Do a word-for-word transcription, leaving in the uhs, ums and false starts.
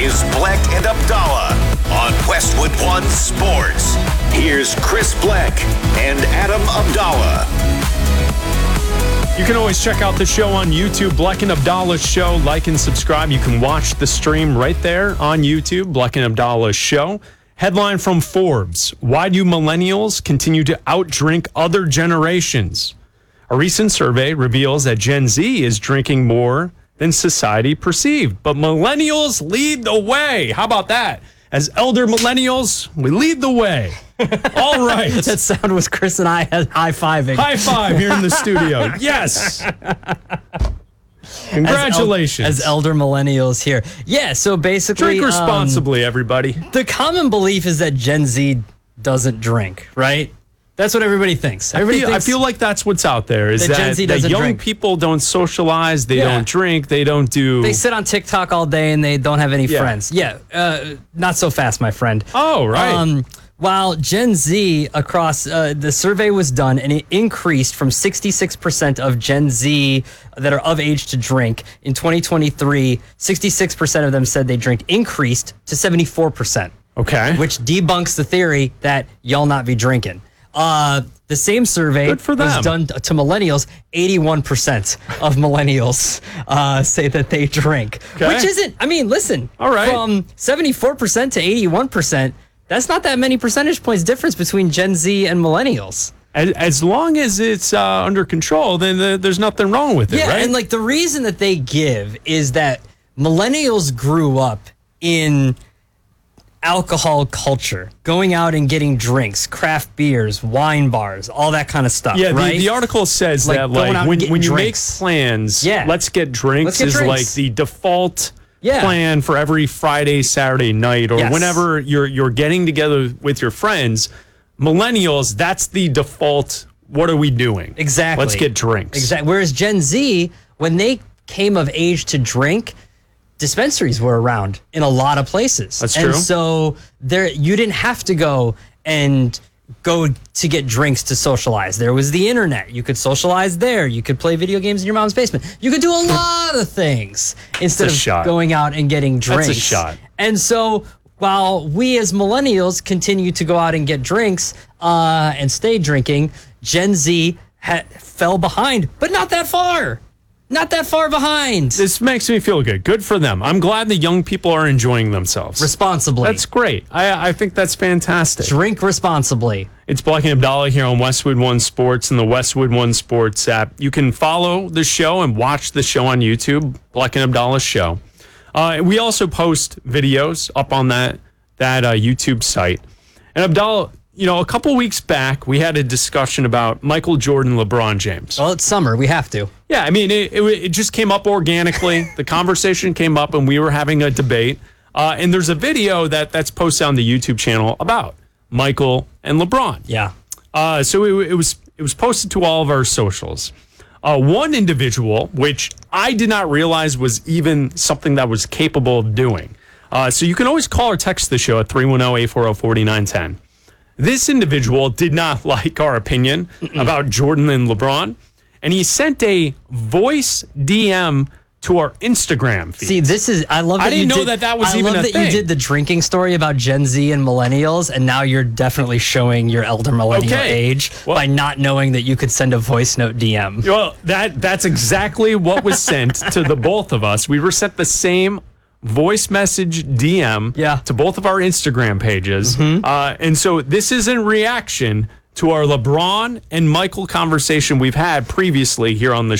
is Bleck and Abdallah on Westwood One Sports. Here's Chris Bleck and Adam Abdallah. You can always check out the show on YouTube, Bleck and Abdallah's Show. Like and subscribe. You can watch the stream right there on YouTube, Bleck and Abdallah's Show. Headline from Forbes: Why do millennials continue to outdrink other generations? A recent survey reveals that Gen Z is drinking more than society perceived, but millennials lead the way. How about that? As elder millennials, we lead the way. All right. That sound was Chris and I high-fiving. High five here in the studio. Yes. Congratulations. As, el- as elder millennials here. Yeah, so basically... Drink responsibly, um, everybody. The common belief is that Gen Z doesn't drink, right? That's what everybody thinks. Everybody I feel, thinks I feel like that's what's out there, is that, that, Gen Z that doesn't young drink. people don't socialize, they Yeah. don't drink, they don't do... They sit on TikTok all day and they don't have any Yeah. friends. Yeah, uh, not so fast, my friend. Oh, right. Um, while Gen Z across, uh, the survey was done and it increased from sixty-six percent of Gen Z that are of age to drink in twenty twenty-three, sixty-six percent of them said they drink, increased to seventy-four percent. Okay. Which debunks the theory that y'all not be drinking. Uh, the same survey Good for was them. done to millennials. eighty-one percent of millennials uh, say that they drink, Okay. which isn't, I mean, listen, All right. from seventy-four percent to eighty-one percent, that's not that many percentage points difference between Gen Z and millennials. As, as long as it's uh, under control, then the, there's nothing wrong with it, Yeah, right? and like the reason that they give is that millennials grew up in alcohol culture, going out and getting drinks, craft beers, wine bars, all that kind of stuff. Yeah, right? the, the article says Like that going out like and when, getting when you drinks. make plans, Yeah. let's get drinks Let's get is drinks. like the default Yeah. plan for every Friday, Saturday night, or Yes. whenever you're you're getting together with your friends. Millennials, that's the default. What are we doing? Exactly. Let's get drinks. Exactly. Whereas Gen Z, when they came of age to drink, dispensaries were around in a lot of places. That's and true. so there, you didn't have to go and go to get drinks to socialize. There was the internet. You could socialize there. You could play video games in your mom's basement. You could do a lot of things instead That's a of shot. going out and getting drinks. That's a shot. And so while we as millennials continue to go out and get drinks uh, and stay drinking, Gen Z ha- fell behind, but not that far. Not that far behind. This makes me feel good. Good for them. I'm glad the young people are enjoying themselves. Responsibly. That's great. I, I think that's fantastic. Drink responsibly. It's Bleck and Abdallah here on Westwood One Sports and the Westwood One Sports app. You can follow the show and watch the show on YouTube, Bleck and Abdallah's Show. Uh, we also post videos up on that that uh, YouTube site. And Abdallah, you know, a couple weeks back, we had a discussion about Michael Jordan, LeBron James. Well, it's summer. We have to. Yeah, I mean, it, it, it just came up organically. The conversation came up, and we were having a debate. Uh, and there's a video that that's posted on the YouTube channel about Michael and LeBron. Yeah. Uh, so it, it was it was posted to all of our socials. Uh, one individual, which I did not realize was even something that was capable of doing. Uh, so you can always call or text the show at three one zero, eight four zero, four nine one zero. This individual did not like our opinion about Jordan and LeBron, and he sent a voice D M to our Instagram feed. See, this is, I love that I didn't you know did, that that was I even love a that thing. you did the drinking story about Gen Z and millennials, and now you're definitely showing your elder millennial Okay. age Well- by not knowing that you could send a voice note D M. Well, that that's exactly what was sent to the both of us. We were sent the same voice message D M Yeah. to both of our Instagram pages. Uh, and so this is in reaction to our LeBron and Michael conversation we've had previously here on the